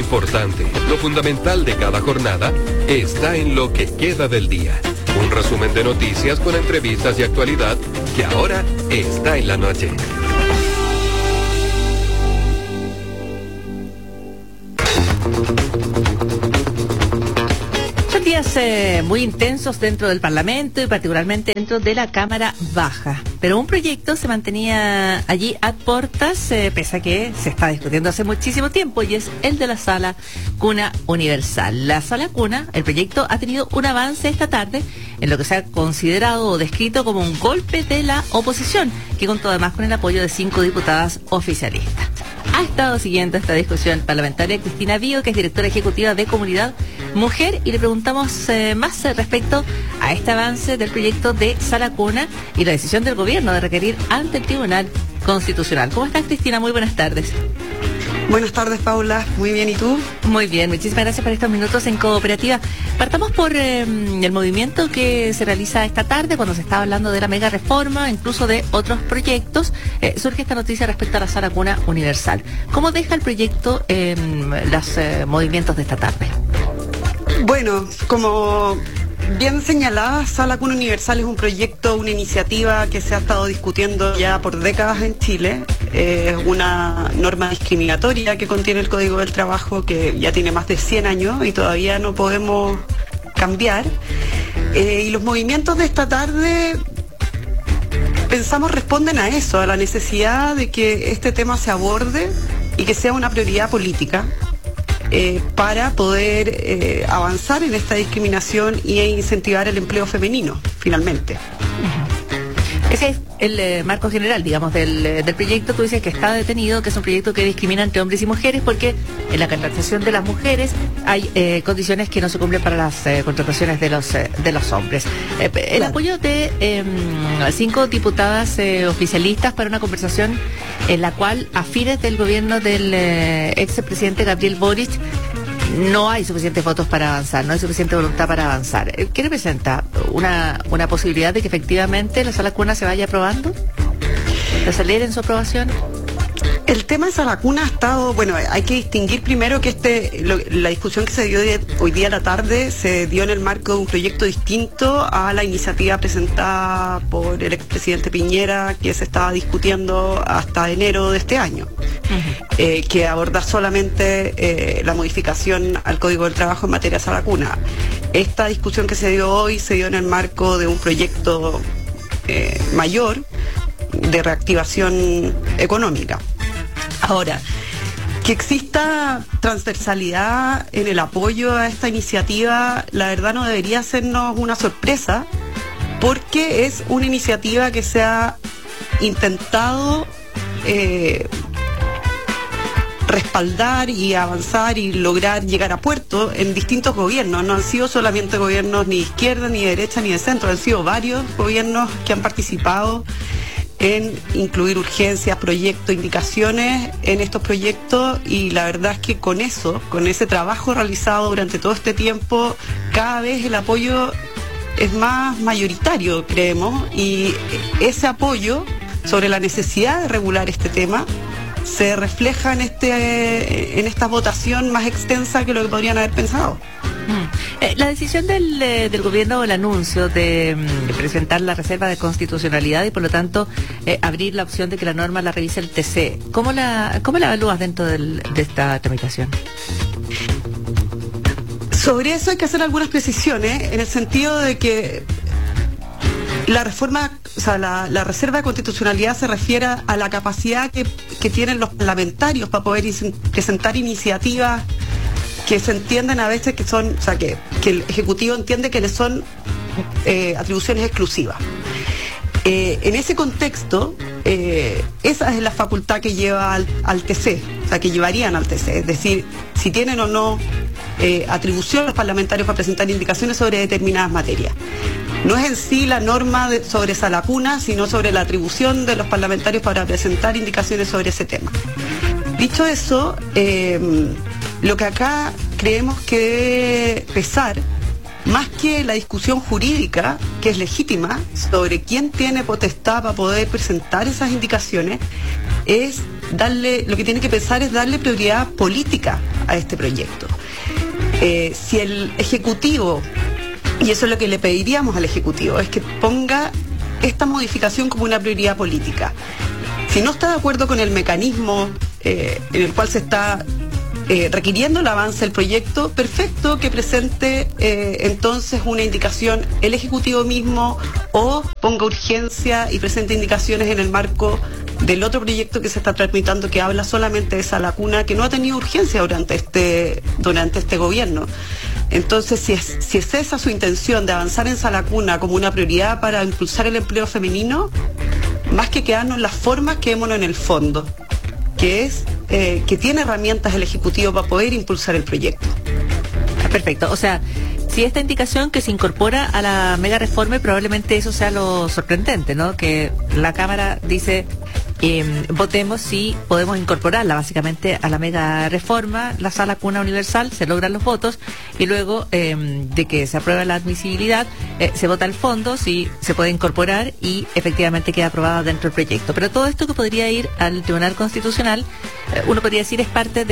importante, lo fundamental de cada jornada, está en lo que queda del día. Un resumen de noticias con entrevistas y actualidad que ahora está en la noche. Son días muy intensos dentro del Parlamento y particularmente dentro de la Cámara Baja. Pero un proyecto se mantenía allí a portas, pese a que se está discutiendo hace muchísimo tiempo, y es el de la Sala Cuna Universal. La Sala Cuna, el proyecto, ha tenido un avance esta tarde en lo que se ha considerado o descrito como un golpe de la oposición, que contó además con el apoyo de 5 diputadas oficialistas. Ha estado siguiendo esta discusión parlamentaria Cristina Bío, que es directora ejecutiva de Comunidad Mujer, y le preguntamos más respecto a este avance del proyecto de Sala Cuna y la decisión del gobierno de requerir ante el Tribunal Constitucional. ¿Cómo estás, Cristina? Muy buenas tardes. Buenas tardes, Paula. Muy bien, ¿y tú? Muy bien, muchísimas gracias por estos minutos en Cooperativa. Partamos por el movimiento que se realiza esta tarde cuando se está hablando de la mega reforma, incluso de otros proyectos. Surge esta noticia respecto a la Sala Cuna Universal. ¿Cómo deja el proyecto los movimientos de esta tarde? Bueno, como bien señalada, Sala Cuna Universal es un proyecto, una iniciativa que se ha estado discutiendo ya por décadas en Chile. Es una norma discriminatoria que contiene el Código del Trabajo, que ya tiene más de 100 años y todavía no podemos cambiar. Y los movimientos de esta tarde, pensamos, responden a eso, a la necesidad de que este tema se aborde y que sea una prioridad política. Para poder avanzar en esta discriminación e incentivar el empleo femenino, finalmente. Ese es el marco general, digamos, del proyecto. Tú dices que está detenido, que es un proyecto que discrimina entre hombres y mujeres, porque en la contratación de las mujeres hay condiciones que no se cumplen para las contrataciones de los hombres. El apoyo de 5 diputadas oficialistas para una conversación en la cual, a fines del gobierno del expresidente Gabriel Boric, no hay suficientes votos para avanzar, no hay suficiente voluntad para avanzar. ¿Qué representa? ¿Una posibilidad de que efectivamente la Sala Cuna se vaya aprobando? ¿De salir en su aprobación? El tema de Sala Cuna ha estado, bueno, hay que distinguir primero que la discusión que se dio hoy día a la tarde se dio en el marco de un proyecto distinto a la iniciativa presentada por el expresidente Piñera, que se estaba discutiendo hasta enero de este año, que aborda solamente la modificación al Código del Trabajo en materia de Sala Cuna. Esta discusión que se dio hoy se dio en el marco de un proyecto mayor de reactivación económica. Ahora, que exista transversalidad en el apoyo a esta iniciativa, la verdad no debería hacernos una sorpresa, porque es una iniciativa que se ha intentado respaldar y avanzar y lograr llegar a puerto en distintos gobiernos. No han sido solamente gobiernos ni de izquierda, ni de derecha, ni de centro, han sido varios gobiernos que han participado en incluir urgencias, proyectos, indicaciones en estos proyectos, y la verdad es que con ese trabajo realizado durante todo este tiempo, cada vez el apoyo es más mayoritario, creemos, y ese apoyo sobre la necesidad de regular este tema se refleja en esta votación más extensa que lo que podrían haber pensado. La decisión del gobierno, el anuncio de presentar la reserva de constitucionalidad y por lo tanto abrir la opción de que la norma la revise el TC, ¿cómo la evalúas dentro de esta tramitación? Sobre eso hay que hacer algunas precisiones, en el sentido de que la reforma, o sea, la reserva de constitucionalidad se refiere a la capacidad que tienen los parlamentarios para poder presentar iniciativas que se entienden a veces que son, o sea, que el Ejecutivo entiende que le son atribuciones exclusivas. En ese contexto, esa es la facultad que lleva al TC, o sea, que llevarían al TC, es decir, si tienen o no atribución los parlamentarios para presentar indicaciones sobre determinadas materias. No es en sí la norma sobre Sala Cuna, sino sobre la atribución de los parlamentarios para presentar indicaciones sobre ese tema. Dicho eso, lo que acá creemos que debe pesar, más que la discusión jurídica, que es legítima, sobre quién tiene potestad para poder presentar esas indicaciones, lo que tiene que pensar es darle prioridad política a este proyecto. Si el Ejecutivo, y eso es lo que le pediríamos al Ejecutivo, es que ponga esta modificación como una prioridad política. Si no está de acuerdo con el mecanismo en el cual se está requiriendo el avance del proyecto, perfecto, que presente entonces una indicación el Ejecutivo mismo, o ponga urgencia y presente indicaciones en el marco del otro proyecto que se está tramitando, que habla solamente de esa lacuna que no ha tenido urgencia durante este gobierno. Entonces, si es esa su intención, de avanzar en esa lacuna como una prioridad para impulsar el empleo femenino, más que quedarnos en las formas, quedémonos en el fondo, que es que tiene herramientas el Ejecutivo para poder impulsar el proyecto. Perfecto, o sea, si esta indicación que se incorpora a la mega reforma, probablemente eso sea lo sorprendente, ¿no? Que la Cámara dice, votemos si podemos incorporarla básicamente a la mega reforma, la sala cuna universal, se logran los votos, y luego de que se aprueba la admisibilidad, se vota el fondo, si se puede incorporar, y efectivamente queda aprobada dentro del proyecto. Pero todo esto que podría ir al Tribunal Constitucional, uno podría decir es parte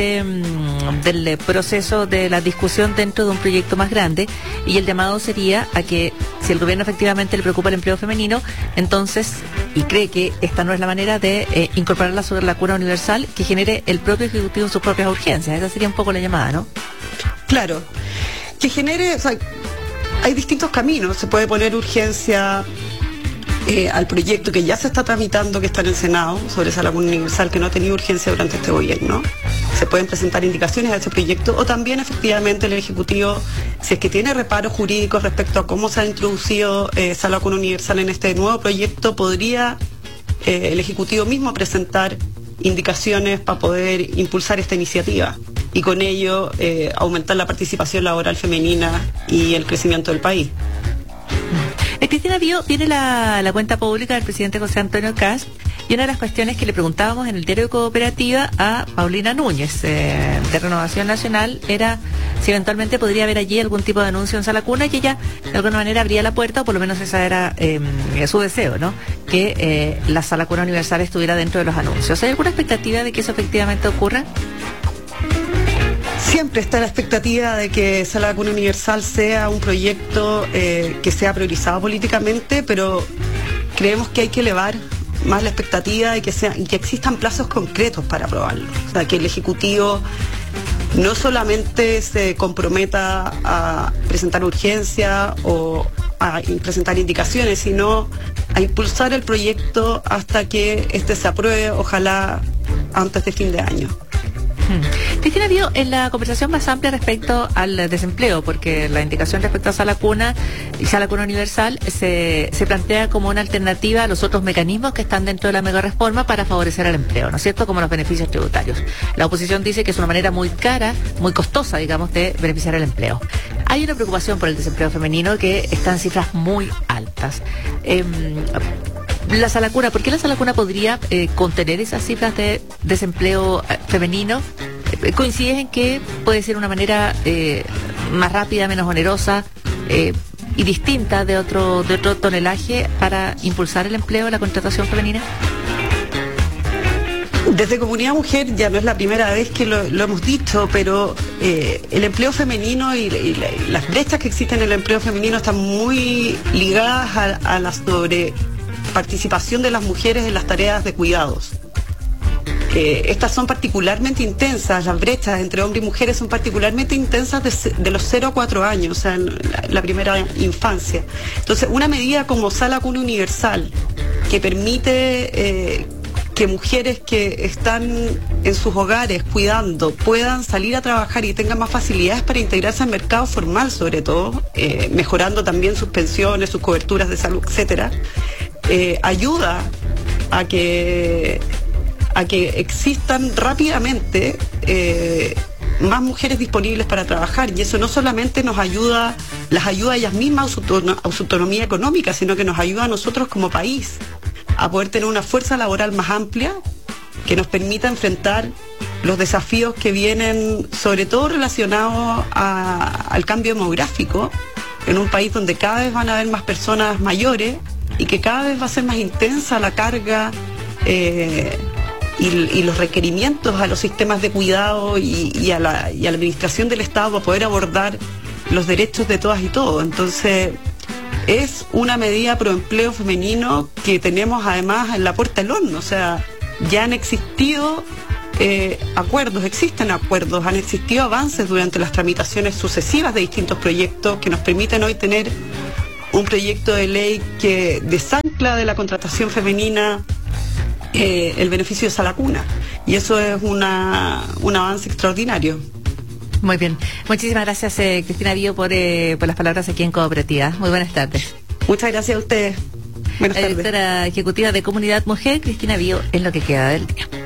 del proceso de la discusión dentro de un proyecto más grande, y el llamado sería a que, si el gobierno efectivamente le preocupa el empleo femenino, entonces, y cree que esta no es la manera de incorporarla sobre la cuna universal, que genere el propio Ejecutivo sus propias urgencias. Esa sería un poco la llamada, ¿no? Claro, que genere, o sea, hay distintos caminos. Se puede poner urgencia al proyecto que ya se está tramitando, que está en el Senado, sobre esa lacuna universal, que no ha tenido urgencia durante este gobierno. Se pueden presentar indicaciones a ese proyecto, o también efectivamente el Ejecutivo, si es que tiene reparos jurídicos respecto a cómo se ha introducido esa lacuna universal en este nuevo proyecto, podría el Ejecutivo mismo presentar indicaciones para poder impulsar esta iniciativa y con ello aumentar la participación laboral femenina y el crecimiento del país. Cristina, viene la cuenta pública del presidente José Antonio Kast, y una de las cuestiones que le preguntábamos en el diario de Cooperativa a Paulina Núñez, de Renovación Nacional, era si eventualmente podría haber allí algún tipo de anuncio en sala cuna, y ella de alguna manera abría la puerta, o por lo menos esa era su deseo, ¿no? Que la sala cuna universal estuviera dentro de los anuncios. ¿Hay alguna expectativa de que eso efectivamente ocurra? Siempre está la expectativa de que Sala Cuna Universal sea un proyecto que sea priorizado políticamente, pero creemos que hay que elevar más la expectativa de que existan plazos concretos para aprobarlo. O sea, que el Ejecutivo no solamente se comprometa a presentar urgencia o a presentar indicaciones, sino a impulsar el proyecto hasta que este se apruebe, ojalá antes de fin de año. Cristina, vio en la conversación más amplia respecto al desempleo, porque la indicación respecto a sala cuna y sala cuna universal se plantea como una alternativa a los otros mecanismos que están dentro de la mega reforma para favorecer el empleo, ¿no es cierto?, como los beneficios tributarios. La oposición dice que es una manera muy cara, muy costosa, digamos, de beneficiar el empleo. Hay una preocupación por el desempleo femenino que está en cifras muy altas. La sala cuna, ¿por qué la sala cuna podría contener esas cifras de desempleo femenino? ¿Coincides en que puede ser una manera más rápida, menos onerosa y distinta de otro tonelaje para impulsar el empleo y la contratación femenina? Desde Comunidad Mujer ya no es la primera vez que lo hemos dicho, pero el empleo femenino y las brechas que existen en el empleo femenino están muy ligadas a la sobreparticipación de las mujeres en las tareas de cuidados. Estas son particularmente intensas, las brechas entre hombres y mujeres son particularmente intensas de los 0 a 4 años, o sea, en la primera infancia. Entonces, una medida como Sala Cuna Universal, que permite que mujeres que están en sus hogares cuidando puedan salir a trabajar y tengan más facilidades para integrarse al mercado formal, sobre todo, mejorando también sus pensiones, sus coberturas de salud, etcétera, ayuda a que existan rápidamente más mujeres disponibles para trabajar, y eso no solamente las ayuda a ellas mismas a su autonomía económica, sino que nos ayuda a nosotros como país a poder tener una fuerza laboral más amplia que nos permita enfrentar los desafíos que vienen, sobre todo relacionados al cambio demográfico, en un país donde cada vez van a haber más personas mayores y que cada vez va a ser más intensa la carga y los requerimientos a los sistemas de cuidado y a la administración del Estado para poder abordar los derechos de todas y todos. Entonces, es una medida pro empleo femenino que tenemos además en la puerta del horno. O sea, ya han existido existen acuerdos, han existido avances durante las tramitaciones sucesivas de distintos proyectos que nos permiten hoy tener un proyecto de ley que desancla de la contratación femenina el beneficio de Sala Cuna, y eso es un avance extraordinario. Muy bien. Muchísimas gracias, Cristina Bio, por las palabras aquí en Cooperativa. Muy buenas tardes. Muchas gracias a ustedes. Buenas tardes. Directora ejecutiva de Comunidad Mujer, Cristina Bio, en Lo que queda del día.